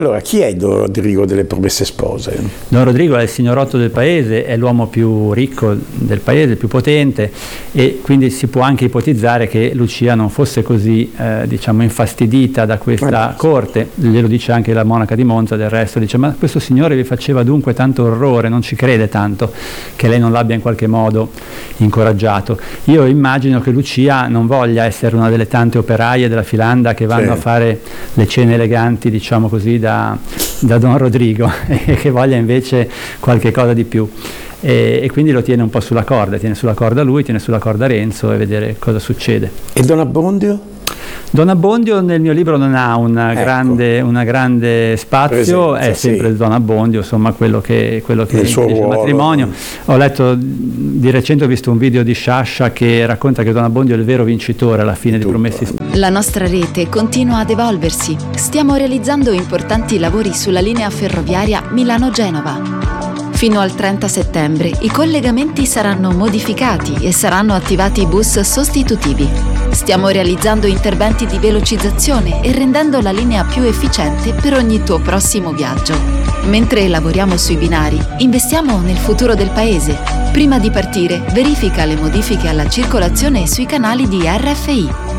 Allora, chi è Don Rodrigo delle Promesse Spose? Don Rodrigo è il signorotto del paese, è l'uomo più ricco del paese, più potente, e quindi si può anche ipotizzare che Lucia non fosse così infastidita da questa corte. Glielo dice anche la monaca di Monza, del resto, dice: ma questo signore vi faceva dunque tanto orrore, non ci crede tanto che lei non l'abbia in qualche modo incoraggiato. Io immagino che Lucia non voglia essere una delle tante operaie della filanda che vanno a fare le cene eleganti, diciamo così, da Don Rodrigo, e che voglia invece qualche cosa di più, e quindi lo tiene un po' sulla corda, tiene sulla corda lui, tiene sulla corda Renzo, e vedere cosa succede. E Don Abbondio? Don Abbondio nel mio libro non ha una grande spazio, è sempre Don Abbondio, insomma, quello che il matrimonio. Ho letto di recente, ho visto un video di Sciascia che racconta che Don Abbondio è il vero vincitore alla fine di Promessi Sposi. La nostra rete continua ad evolversi. Stiamo realizzando importanti lavori sulla linea ferroviaria Milano-Genova. Fino al 30 settembre i collegamenti saranno modificati e saranno attivati bus sostitutivi. Stiamo realizzando interventi di velocizzazione e rendendo la linea più efficiente per ogni tuo prossimo viaggio. Mentre lavoriamo sui binari, investiamo nel futuro del paese. Prima di partire, verifica le modifiche alla circolazione sui canali di RFI.